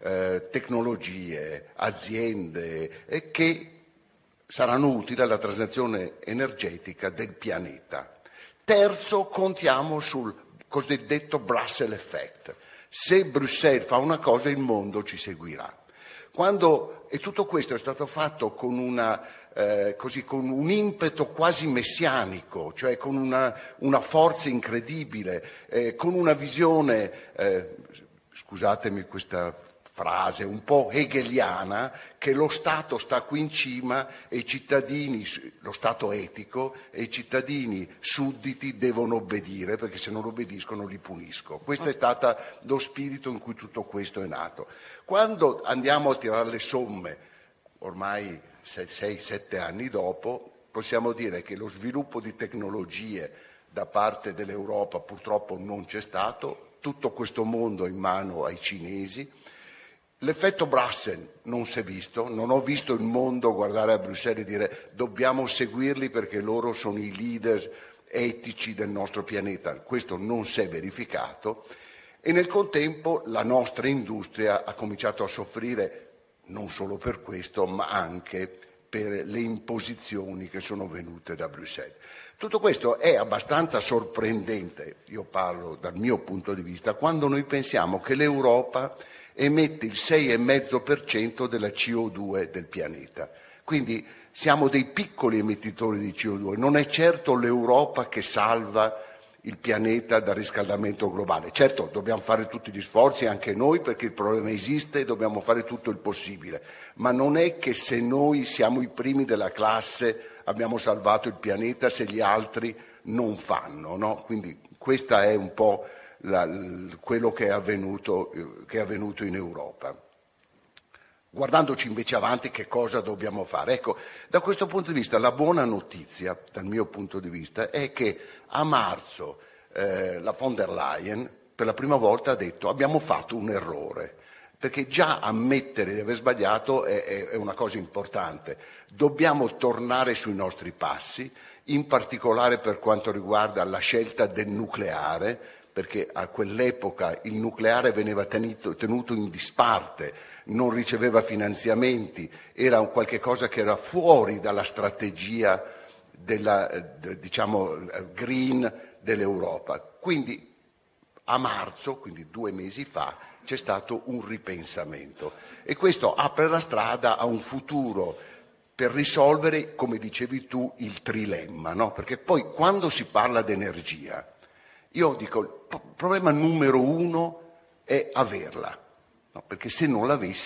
tecnologie, aziende che saranno utili alla transizione energetica del pianeta. Terzo, contiamo sul cosiddetto Brussels effect. Se Bruxelles fa una cosa, il mondo ci seguirà. E tutto questo è stato fatto con con un impeto quasi messianico, cioè con una forza incredibile, con una visione, scusatemi questa frase un po' hegeliana, che lo Stato sta qui in cima e i cittadini, lo Stato etico, e i cittadini sudditi devono obbedire, perché se non obbediscono li punisco. Questo è stato lo spirito in cui tutto questo è nato. Quando andiamo a tirare le somme, ormai 6-7 anni dopo, possiamo dire che lo sviluppo di tecnologie da parte dell'Europa purtroppo non c'è stato, tutto questo mondo è in mano ai cinesi. L'effetto Brussels non si è visto, non ho visto il mondo guardare a Bruxelles e dire dobbiamo seguirli perché loro sono i leader etici del nostro pianeta. Questo non si è verificato e nel contempo la nostra industria ha cominciato a soffrire non solo per questo, ma anche per le imposizioni che sono venute da Bruxelles. Tutto questo è abbastanza sorprendente, io parlo dal mio punto di vista, quando noi pensiamo che l'Europa emette il 6,5% della CO2 del pianeta. Quindi siamo dei piccoli emettitori di CO2, non è certo l'Europa che salva il pianeta dal riscaldamento globale. Certo, dobbiamo fare tutti gli sforzi, anche noi, perché il problema esiste e dobbiamo fare tutto il possibile, ma non è che se noi siamo i primi della classe abbiamo salvato il pianeta se gli altri non fanno, no? Quindi questa è un po' quello che è avvenuto in Europa. Guardandoci invece avanti, che cosa dobbiamo fare? Ecco, da questo punto di vista la buona notizia, dal mio punto di vista, è che a marzo la von der Leyen per la prima volta ha detto abbiamo fatto un errore, perché già ammettere di aver sbagliato è una cosa importante. Dobbiamo tornare sui nostri passi, in particolare per quanto riguarda la scelta del nucleare, perché a quell'epoca il nucleare veniva tenuto in disparte, non riceveva finanziamenti, era un qualche cosa che era fuori dalla strategia diciamo green dell'Europa. Quindi a marzo, quindi 2 mesi fa, c'è stato un ripensamento e questo apre la strada a un futuro per risolvere, come dicevi tu, il trilemma, no? Perché poi quando si parla di energia, io dico il problema numero 1 è averla, no? Perché se non l'avessi